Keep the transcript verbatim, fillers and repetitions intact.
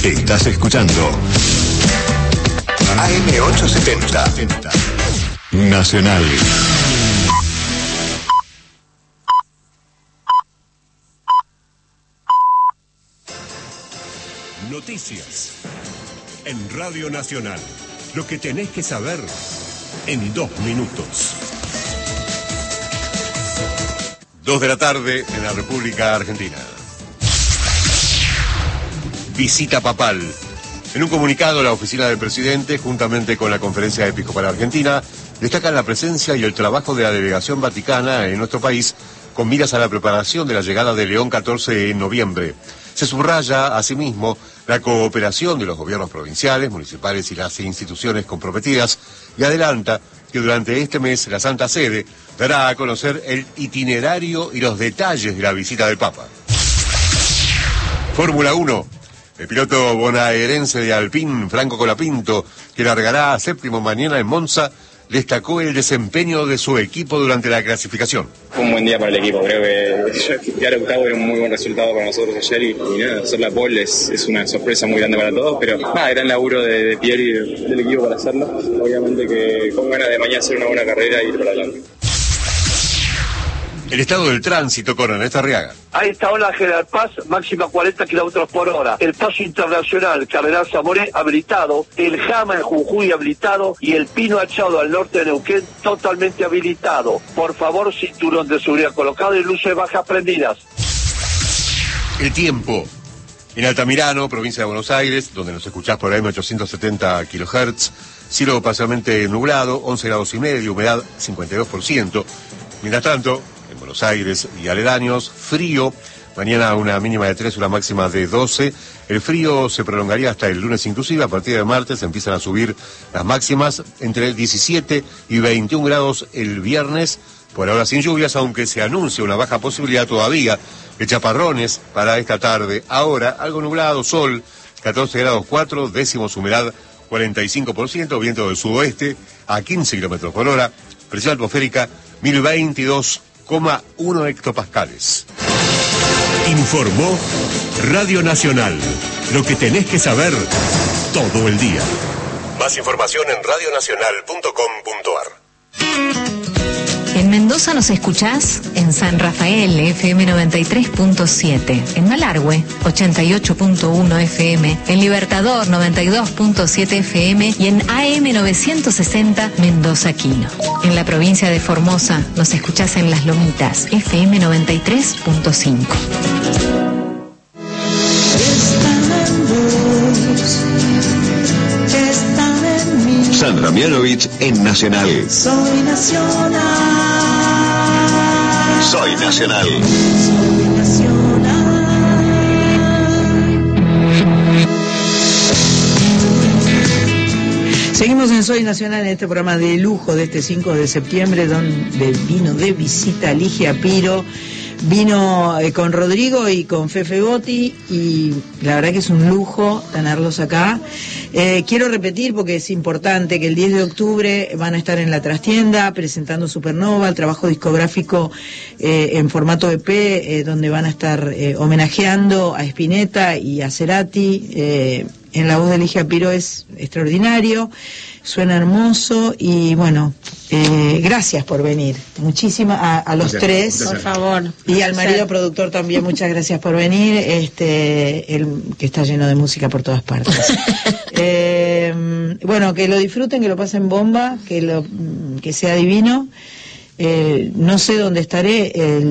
Estás escuchando A M ochocientos setenta Nacional. Noticias en Radio Nacional. Lo que tenés que saber en dos minutos. Dos de la tarde en la República Argentina. Visita papal. En un comunicado, la oficina del presidente, juntamente con la Conferencia Episcopal Argentina, destacan la presencia y el trabajo de la delegación vaticana en nuestro país con miras a la preparación de la llegada de León catorce en noviembre. Se subraya, asimismo, la cooperación de los gobiernos provinciales, municipales y las instituciones comprometidas, y adelanta que durante este mes la Santa Sede dará a conocer el itinerario y los detalles de la visita del Papa. Fórmula uno. El piloto bonaerense de Alpine, Franco Colapinto, que largará a séptimo mañana en Monza, destacó el desempeño de su equipo durante la clasificación. Fue un buen día para el equipo, creo que llegar a octavo era un muy buen resultado para nosotros ayer y, y nada, hacer la pole es, es una sorpresa muy grande para todos, pero nada, gran laburo de, de Pierre y de, del equipo para hacerlo. Obviamente que con ganas de mañana hacer una buena carrera y ir para adelante. El estado del tránsito con Ernesto Arriaga. A esta hora General Paz, máxima cuarenta kilómetros por hora. El Paso Internacional, Cardenal Zamoré, habilitado. El Jama en Jujuy, habilitado. Y el Pino Achado al norte de Neuquén, totalmente habilitado. Por favor, cinturón de seguridad colocado y luces bajas prendidas. El tiempo. En Altamirano, provincia de Buenos Aires, donde nos escuchás por A M ochocientos setenta kilohertz, cielo parcialmente nublado, once grados y medio, humedad cincuenta y dos por ciento. Mientras tanto, en Buenos Aires y aledaños, frío, mañana una mínima de tres, una máxima de doce, el frío se prolongaría hasta el lunes inclusive, a partir de martes empiezan a subir las máximas, entre diecisiete y veintiún grados el viernes, por ahora sin lluvias, aunque se anuncia una baja posibilidad todavía de chaparrones para esta tarde. Ahora, algo nublado, sol, catorce grados cuatro, décimos humedad cuarenta y cinco por ciento, viento del sudoeste a quince kilómetros por hora, presión atmosférica mil veintidós coma uno hectopascales. Informó Radio Nacional. Lo que tenés que saber todo el día. Más información en radio nacional punto com punto ar. En Mendoza nos escuchás en San Rafael, F M noventa y tres punto siete, en Malargüe, ochenta y ocho punto uno F M, en Libertador, noventa y dos punto siete F M y en A M novecientos sesenta Mendoza Quino. En la provincia de Formosa nos escuchás en Las Lomitas, F M noventa y tres punto cinco. Sandra Mianovich en Nacional. Soy Nacional. Soy Nacional. Soy Nacional. Seguimos en Soy Nacional en este programa de lujo de este cinco de septiembre, donde vino de visita Ligia Piro. Vino eh, con Rodrigo y con Fefe Botti y la verdad que es un lujo tenerlos acá. Eh, quiero repetir porque es importante que el diez de octubre van a estar en la trastienda presentando Supernova, el trabajo discográfico eh, en formato E P, eh, donde van a estar eh, homenajeando a Spinetta y a Cerati. Eh, en la voz de Ligia Piro es extraordinario, suena hermoso y bueno, eh, gracias por venir. Muchísimas a, a los muchas, tres, muchas por favor. Y al marido productor también, muchas gracias por venir, este, el que está lleno de música por todas partes. eh, bueno, que lo disfruten, que lo pasen bomba, que lo que sea divino. Eh, no sé dónde estaré el